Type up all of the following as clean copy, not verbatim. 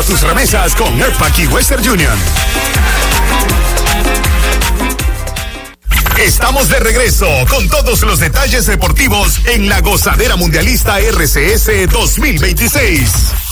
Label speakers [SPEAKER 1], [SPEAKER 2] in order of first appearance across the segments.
[SPEAKER 1] tus remesas con Airpack y Western Union. Estamos de regreso con todos los detalles deportivos en la Gozadera Mundialista RCS 2026.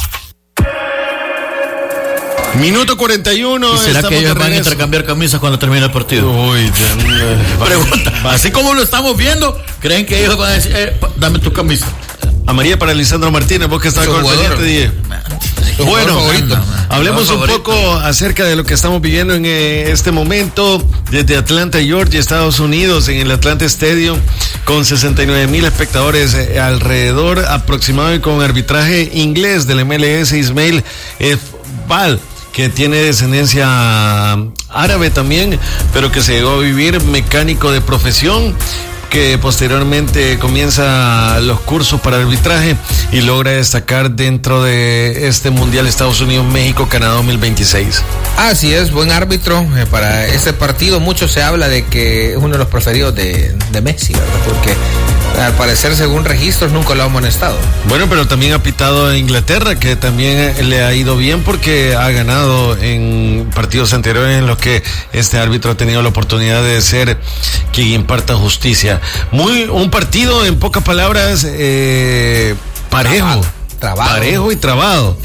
[SPEAKER 2] Minuto 41.
[SPEAKER 3] ¿Será que ellos van a intercambiar camisas cuando termine el partido?
[SPEAKER 2] Uy,
[SPEAKER 3] pregunta. Así como lo estamos viendo, ¿creen que ellos van a decir, dame tu camisa?
[SPEAKER 2] Amarilla para Lisandro Martínez, vos que estás con el pendiente, DJ. Bueno, hablemos un poco acerca de lo que estamos viviendo en este momento desde Atlanta, Georgia, Estados Unidos, en el Atlanta Stadium, con 69,000 espectadores alrededor aproximado y con arbitraje inglés del MLS Ismail Val, que tiene descendencia árabe también, pero que se llegó a vivir mecánico de profesión, que posteriormente comienza los cursos para arbitraje y logra destacar dentro de este Mundial Estados Unidos-México-Canadá 2026.
[SPEAKER 4] Así es, buen árbitro para este partido. Mucho se habla de que es uno de los preferidos de Messi, ¿verdad? Porque al parecer, según registros, nunca lo ha amonestado.
[SPEAKER 2] Bueno, pero también ha pitado a Inglaterra, que también le ha ido bien porque ha ganado en partidos anteriores en los que este árbitro ha tenido la oportunidad de ser quien imparta justicia. Un partido, en pocas palabras, parejo. Parejo y trabado.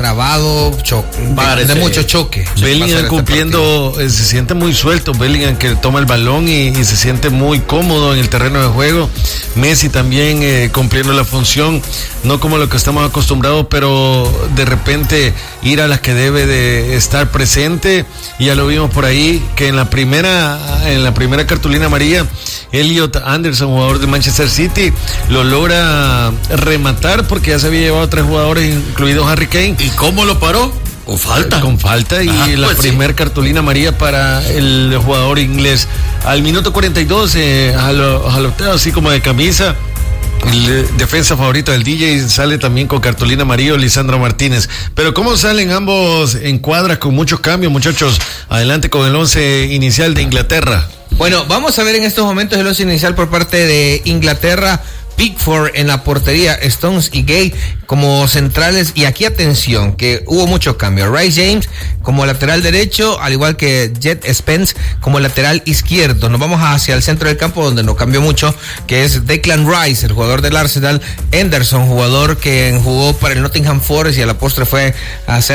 [SPEAKER 4] De mucho choque.
[SPEAKER 2] Bellingham cumpliendo, se siente muy suelto. Bellingham que toma el balón y se siente muy cómodo en el terreno de juego. Messi también cumpliendo la función, no como lo que estamos acostumbrados, pero de repente ir a las que debe de estar presente. Y ya lo vimos por ahí, que en la primera cartulina amarilla, Elliot Anderson, jugador de Manchester City, lo logra rematar porque ya se había llevado 3 jugadores, incluido Harry Kane.
[SPEAKER 3] ¿Y cómo lo paró? Con falta.
[SPEAKER 2] Con falta y la primer cartulina amarilla para el jugador inglés. Al minuto 42, jaloteo así como de camisa. El defensa favorito del DJ sale también con cartulina amarilla, Lisandro Martínez. Pero ¿cómo salen ambos en cuadras con muchos cambios, muchachos? Adelante con el 11 inicial de Inglaterra.
[SPEAKER 4] Bueno, vamos a ver en estos momentos el 11 inicial por parte de Inglaterra. Pickford en la portería, Stones y Gay como centrales, y aquí atención que hubo muchos cambios. Rice James como lateral derecho, al igual que Jet Spence como lateral izquierdo. Nos vamos hacia el centro del campo donde no cambió mucho, que es Declan Rice, el jugador del Arsenal. Henderson, jugador que jugó para el Nottingham Forest y a la postre fue a hacer